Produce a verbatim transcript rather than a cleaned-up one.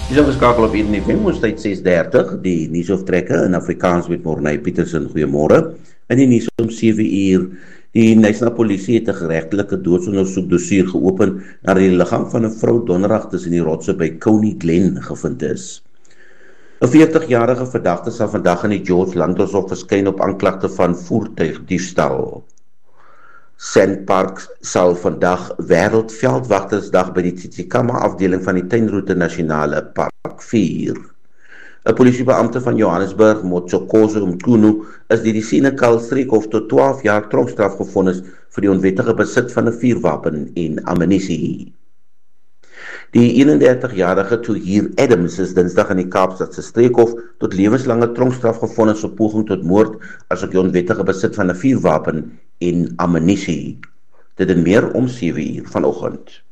Dis ingeskakel op Eden F M, ons tyd ses dertig, die nuusoftrekke in Afrikaans met Morney Petersen, goeiemôre. In die nuus om sewe uur, die Knysna polisie het 'n geregtelike doodsondersoek dossier geopen na die liggaam van 'n vrou donderdag tussen die rotse by Coney Glen gevind is. 'n veertigjarige verdagte sal vandag in die George Landdroshof verskyn op aanklagte van voertuigdiefstal. Sandparks sal vandag Wêreldveldwagtersdag by die Tsitsikamma afdeling van die Tuinroete Nasionale Park vier. 'n Polisiebeampte van Johannesburg, Motsokozo Mkhunu, is deur die Senekal Streekhof tot twaalf jaar tronkstraf gevonnis vir die onwettige besit van 'n vuurwapen en ammunisie. Die eenendertigjarige Tuhir Adams is dinsdag in die Kaapstadse Streekhof tot lewenslange tronkstraf gevonnis op poging tot moord asook die onwettige besit van 'n vuurwapen en ammunisie. Dit en meer om sewe uur vanoggend.